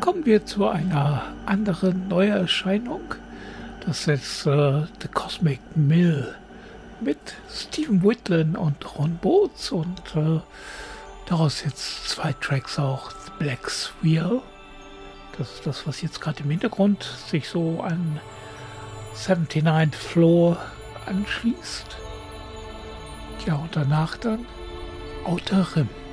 kommen wir zu einer anderen Neuerscheinung. Das ist The Cosmic Mill mit Stephen Whitland und Ron Boots und daraus jetzt 2 Tracks auch, The Black Sphere. Das ist das, was jetzt gerade im Hintergrund sich so an 79th Floor anschließt. Ja, und danach dann Outer Rim.